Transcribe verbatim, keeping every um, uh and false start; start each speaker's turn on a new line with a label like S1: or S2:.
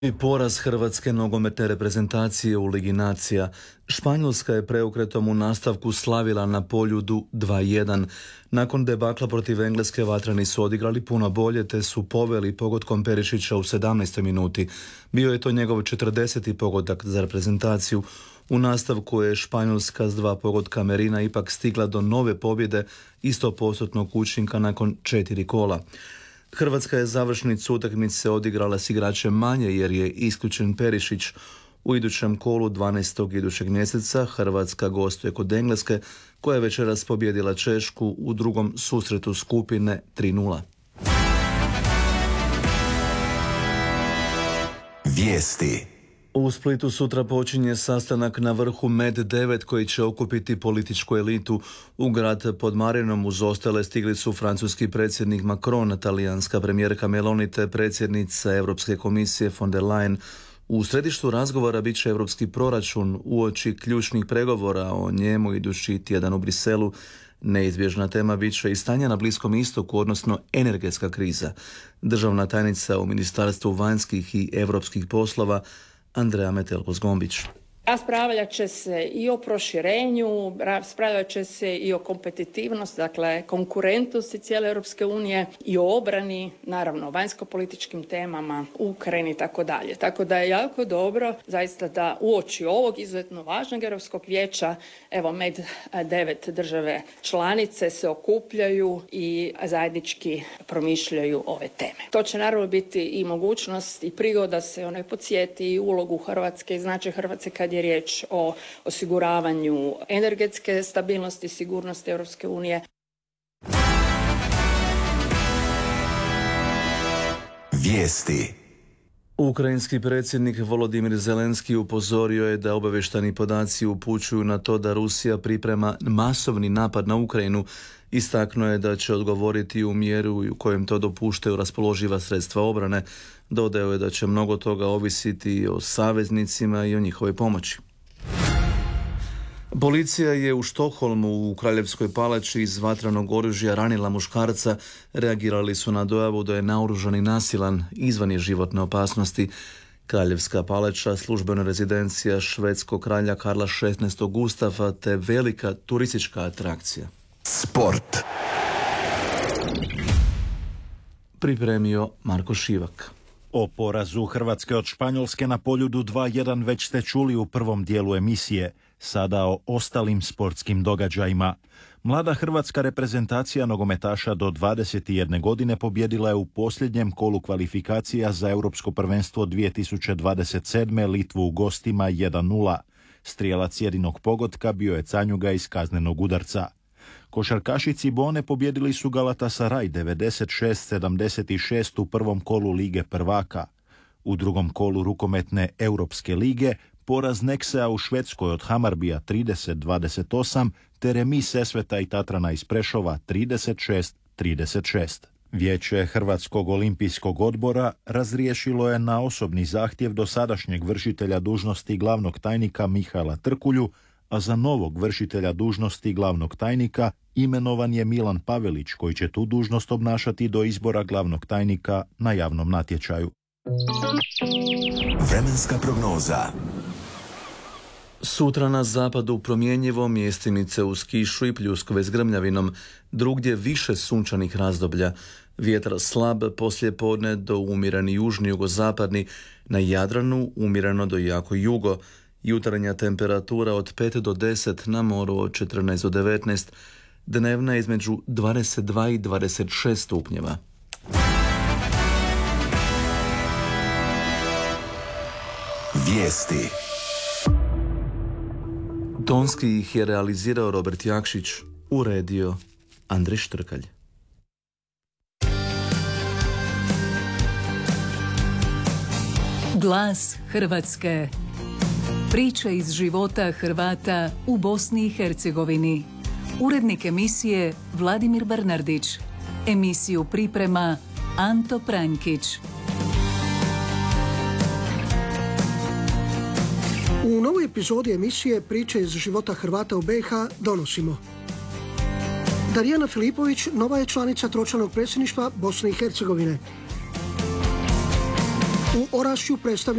S1: I poraz hrvatske nogometne reprezentacije u Ligi nacija. Španjolska je preokretom u nastavku slavila na Poljudu dva jedan. Nakon debakla protiv Engleske vatreni su odigrali puno bolje te su poveli pogodkom Perišića u sedamnaestoj minuti. Bio je to njegov četrdeseti pogodak za reprezentaciju. U nastavku je Španjolska s dva pogotka Merina ipak stigla do nove pobjede i sto posto učinka nakon četiri kola. Hrvatska je završnicu utakmice odigrala s igračem manje jer je isključen Perišić. U idućem kolu dvanaestog idućeg mjeseca Hrvatska gostuje kod Engleske koja je večeras pobijedila Češku u drugom susretu skupine tri nula.
S2: Vijesti.
S1: U Splitu sutra počinje sastanak na vrhu Med devet koji će okupiti političku elitu. U grad pod Marinom uz ostale stigli su francuski predsjednik Macron, talijanska premijerka Meloni te predsjednica Europske komisije von der Leyen. U središtu razgovora bit će europski proračun uoči ključnih pregovora o njemu idući tjedan u Briselu. Neizbježna tema bit će i stanje na Bliskom istoku, odnosno energetska kriza. Državna tajnica u Ministarstvu vanjskih i europskih poslova Andreja Metelko-Zgombić.
S3: Raspravljat će se i o proširenju, raspravljat će se i o kompetitivnosti, dakle konkurentnosti cijele Europske unije i o obrani, naravno vanjsko-političkim temama, Ukrajini i tako dalje. Tako da je jako dobro zaista da uoči ovog izuzetno važnog Europskog vijeća, evo Med devet države članice se okupljaju i zajednički promišljaju ove teme. To će naravno biti i mogućnost i prigoda se onaj podsjeti i ulogu Hrvatske i značaj Hrvatske kad je riječ o osiguravanju energetske stabilnosti i sigurnosti Europske unije.
S2: Vijesti.
S1: Ukrajinski predsjednik Volodimir Zelenski upozorio je da obavještajni podaci upućuju na to da Rusija priprema masovni napad na Ukrajinu. Istaknuo je da će odgovoriti u mjeru u kojem to dopuštaju raspoloživa sredstva obrane. Dodao je da će mnogo toga ovisiti o saveznicima i o njihovoj pomoći. Policija je u Štokholmu u Kraljevskoj palači iz vatrenog oružja ranila muškarca. Reagirali su na dojavu da je naoružan i nasilan, izvan je životne opasnosti. Kraljevska palača, službena rezidencija švedskog kralja Karla šesnaestog Gustava te velika turistička atrakcija.
S2: Sport.
S1: Pripremio Marko Šivak.
S4: O porazu Hrvatske od Španjolske na Poljudu dva jedan već ste čuli u prvom dijelu emisije. Sada o ostalim sportskim događajima. Mlada hrvatska reprezentacija nogometaša do dvadeset jedne godine pobjedila je u posljednjem kolu kvalifikacija za Europsko prvenstvo dvije tisuće dvadeset sedme Litvu u gostima jedan nula. Strijelac jedinog pogotka bio je Canjuga iz kaznenog udarca. Košarkašici Bone pobjedili su Galatasaray devedeset šest sedamdeset šest u prvom kolu Lige prvaka. U drugom kolu rukometne Europske lige poraz Neksea u Švedskoj od Hamarbija trideset dvadeset osam te remis Sesveta i Tatrana iz Prešova trideset šest trideset šest. Vijeće Hrvatskog olimpijskog odbora razriješilo je na osobni zahtjev dosadašnjeg vršitelja dužnosti glavnog tajnika Mihaela Trkulju, a za novog vršitelja dužnosti glavnog tajnika imenovan je Milan Pavelić, koji će tu dužnost obnašati do izbora glavnog tajnika na javnom natječaju.
S2: Vremenska prognoza.
S1: Sutra na zapadu promjenjivo, mjestimice uz kišu i pljuskove s grmljavinom, drugdje više sunčanih razdoblja. Vjetar slab, poslije podne do umjereni južni jugozapadni, na Jadranu umjereno do jako jugo. Jutarnja temperatura od pet do deset, na moru od četrnaest do devetnaest, dnevna između dvadeset dva i dvadeset šest stupnjeva.
S2: Vijesti.
S1: Tonski ih je realizirao Robert Jakšić, uredio Andrej Štrkalj.
S5: Glas Hrvatske. Priče iz života Hrvata u Bosni i Hercegovini. Urednik emisije Vladimir Bernardić. Emisiju priprema Anto Pranjkić.
S6: U novoj epizodi emisije Priče iz života Hrvata u B i H donosimo: Darijana Filipović nova je članica tročlanog predsjedništva Bosne i Hercegovine. U Orašju predstavlja